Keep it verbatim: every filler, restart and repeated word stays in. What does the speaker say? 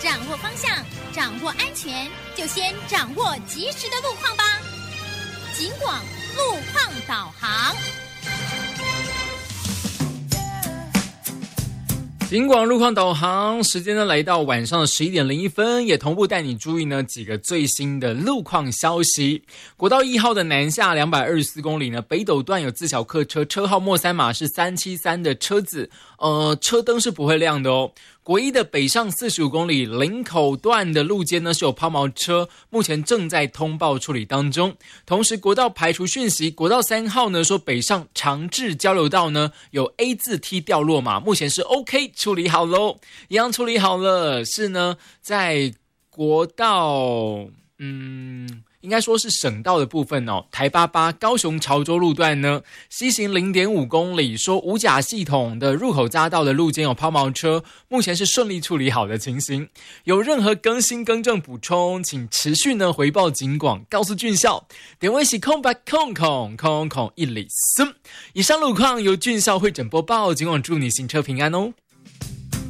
掌握方向，掌握安全，就先掌握及时的路况吧。警广路况导航。 警广路况导航时间呢来到晚上的十一点零一分，也同步带你注意呢几个最新的路况消息。国道一号的南下两百二十四公里呢，北斗段有自小客车，车号末三码是三七三的车子，呃，车灯是不会亮的哦。国一的北上四十五公里林口段的路肩呢是有抛锚车，目前正在通报处理当中。同时国道排除讯息，国道三号呢说北上长治交流道呢有 A 字梯掉落嘛，目前是 OK 处理好咯，一样处理好了，是呢在国道嗯应该说是省道的部分哦，台八八高雄潮州路段呢，西行 零点五公里，说五甲系统的入口匝道的路肩有抛锚车，目前是顺利处理好的情形。有任何更新更正补充，请持续呢回报警广，告诉俊校。点位是空白空空空空一里森。以上路况由俊校会诊播报，警广祝你行车平安哦。